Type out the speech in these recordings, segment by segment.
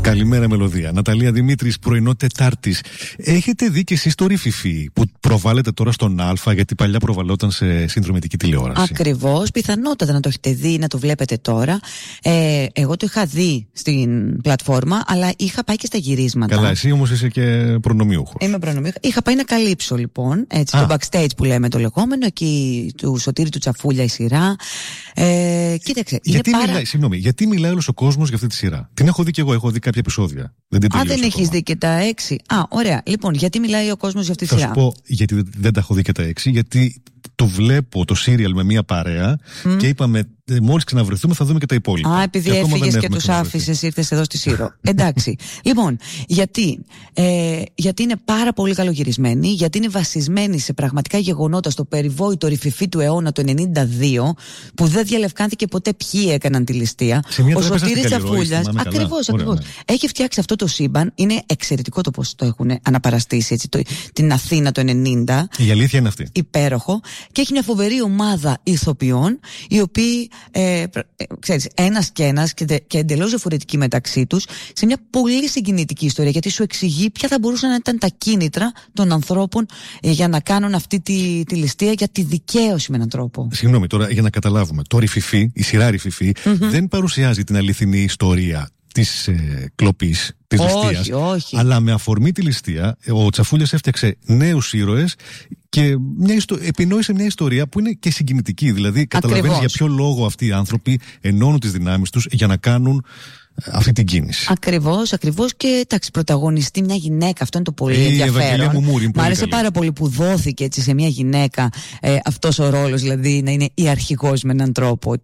Καλημέρα, Μελωδία. Ναταλία Δημήτρης, πρωινό Τετάρτης. Έχετε δει και εσείς το Ριφιφί που προβάλλεται τώρα στον Α, γιατί παλιά προβαλλόταν σε συνδρομητική τηλεόραση? Ακριβώς, πιθανότατα να το έχετε δει, να το βλέπετε τώρα. Εγώ το είχα δει στην πλατφόρμα, αλλά είχα πάει και στα γυρίσματα. Καλά, εσύ όμως είσαι και προνομιούχος. Είμαι προνομιούχος. Είχα πάει να καλύψω λοιπόν, έτσι, το backstage που λέμε το λεγόμενο, εκεί του Σωτήρη του Τσαφούλια η σειρά. Κοίταξε. Γιατί μιλάει όλος ο κόσμος για αυτή τη σειρά? Την έχω δει κι εγώ, έχω δει κάποια επεισόδια. Δεν έχεις δει και τα 6. Ωραία. Λοιπόν, γιατί μιλάει ο κόσμος για αυτή τη σειρά? Θα σου πω γιατί δεν τα έχω δει και τα 6. Γιατί το βλέπω το σύριαλ με μια παρέα και είπαμε μόλις ξαναβρεθούμε θα δούμε και τα υπόλοιπα. Επειδή έφυγες και τους άφησες, ήρθες εδώ στη Σύρο. Εντάξει. Λοιπόν, γιατί είναι πάρα πολύ καλογυρισμένη, γιατί είναι βασισμένη σε πραγματικά γεγονότα, στο περιβόητο Ριφιφί του αιώνα το 92, που δεν διαλευκάνθηκε ποτέ ποιοι έκαναν τη ληστεία. Ο Σωτήρης Τσαφούλιας. Ακριβώς. Έχει φτιάξει αυτό το σύμπαν. Είναι εξαιρετικό το πώς το έχουν αναπαραστήσει, έτσι, την Αθήνα το 90. Η αλήθεια είναι αυτή. Υπέροχο. Και έχει μια φοβερή ομάδα ηθοποιών, οι οποίοι, ξέρεις, ένας και ένας και εντελώς διαφορετικοί μεταξύ τους, σε μια πολύ συγκινητική ιστορία, γιατί σου εξηγεί ποια θα μπορούσαν να ήταν τα κίνητρα των ανθρώπων για να κάνουν αυτή τη ληστεία, για τη δικαίωση με έναν τρόπο. Συγγνώμη τώρα, για να καταλάβουμε. Το Ριφιφί, η σειρά Ριφιφί, δεν παρουσιάζει την αληθινή ιστορία της κλοπής, της ληστείας. Όχι. Αλλά με αφορμή τη ληστεία, ο Τσαφούλιας έφτιαξε νέους ήρωες και επινόησε μια ιστορία που είναι και συγκινητική. Δηλαδή, καταλαβαίνεις για ποιο λόγο αυτοί οι άνθρωποι ενώνουν τις δυνάμεις τους για να κάνουν αυτή την κίνηση. Ακριβώς. Και εντάξει, πρωταγωνιστεί μια γυναίκα. Αυτό είναι το πολύ ενδιαφέρον. Μ' άρεσε πάρα πολύ που δόθηκε έτσι σε μια γυναίκα αυτός ο ρόλος, δηλαδή να είναι η αρχηγός με έναν τρόπο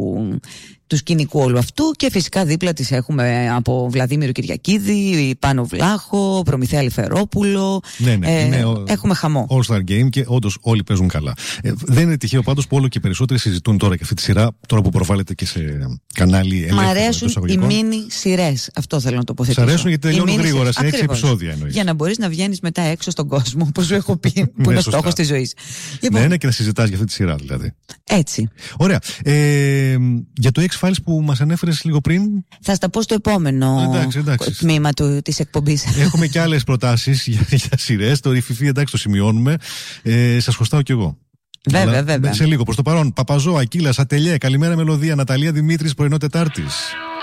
του σκηνικού όλου αυτού. Και φυσικά δίπλα της έχουμε από Βλαδίμηρο Κυριακίδη, Πάνο Βλάχο, Προμηθέα Λιφερόπουλο. Έχουμε χαμό. All Star Game και όντως όλοι παίζουν καλά. Δεν είναι τυχαίο πάντως που όλο και περισσότεροι συζητούν τώρα και αυτή τη σειρά, τώρα που προβάλλεται και σε κανάλι ελεύθερο. Μ' αρέσουν οι μίνι σειρές. Αυτό θέλω να τοποθετήσω. Σ' αρέσουν γιατί τελειώνουν γρήγορα σε 6 επεισόδια εννοείς. Για να μπορείς να βγαίνεις μετά έξω στον κόσμο, όπως σου έχω πει, που είναι ο στόχος της ζωής. Ναι, και να συζητάς για αυτή τη σειρά δηλαδή. Έτσι. Ωραία. Για το X-Files που μας ανέφερες λίγο πριν. Θα στα πω στο επόμενο τμήμα της εκπομπής. Έχουμε και άλλες προτάσεις για σειρές. Το Ριφιφί, εντάξει, το σημειώνουμε. Σας χρωστάω κι εγώ. Βέβαια. Σε λίγο. Προς το παρόν, Παπαζό, Ακύλας, Ατελιέ, καλημέρα Μελωδία, Ναταλία Δημήτρης, πρωινό Τετάρτης.